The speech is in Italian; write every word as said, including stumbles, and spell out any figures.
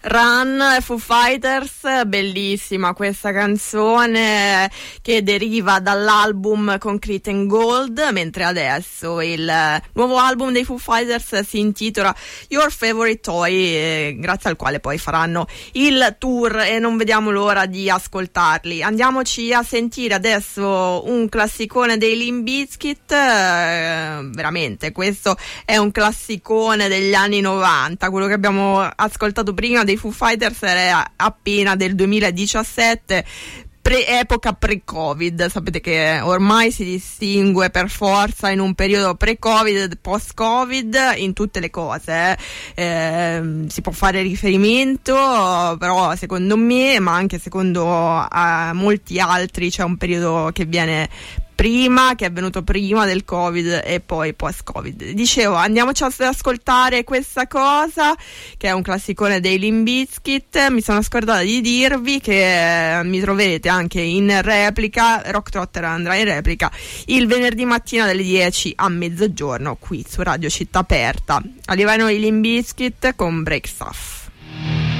Run, Foo Fighters, bellissima questa canzone che deriva dall'album Concrete and Gold, mentre adesso il nuovo album dei Foo Fighters si intitola Your Favorite Toy, eh, grazie al quale poi faranno il tour e non vediamo l'ora di ascoltarli. Andiamoci a sentire adesso un classicone dei Limp Bizkit, eh, veramente questo è un classicone degli anni novanta, quello che abbiamo ascoltato prima dei Foo Fighters era appena del duemiladiciassette, pre- epoca pre-Covid. Sapete che ormai si distingue per forza in un periodo pre-Covid, post-Covid, in tutte le cose. Eh. Eh, si può fare riferimento, però secondo me, ma anche secondo uh, molti altri, c'è un periodo che viene prima, che è venuto prima del Covid e poi post-Covid. Dicevo, andiamoci ad ascoltare questa cosa, che è un classicone dei Limp Bizkit. Mi sono scordata di dirvi che mi troverete anche in replica, Rock Trotter andrà in replica il venerdì mattina dalle dieci a mezzogiorno qui su Radio Città Aperta. Arrivano i Limp Bizkit con Break Stuff.